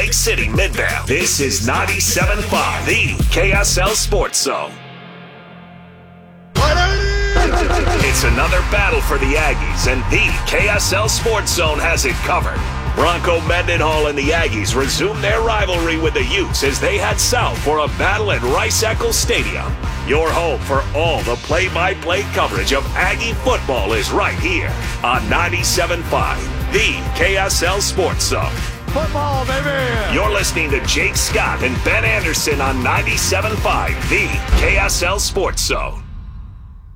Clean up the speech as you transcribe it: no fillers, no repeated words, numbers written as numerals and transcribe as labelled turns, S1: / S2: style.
S1: Lake City, Midvale. This is 97.5, the KSL Sports Zone. It's another battle for the Aggies, and the KSL Sports Zone has it covered. Bronco Mendenhall and the Aggies resume their rivalry with the Utes as they head south for a battle at Rice-Eccles Stadium. Your home for all the play-by-play coverage of Aggie football is right here on 97.5, the KSL Sports Zone.
S2: Football, baby!
S1: You're listening to Jake Scott and Ben Anderson on 97.5, the KSL Sports Zone.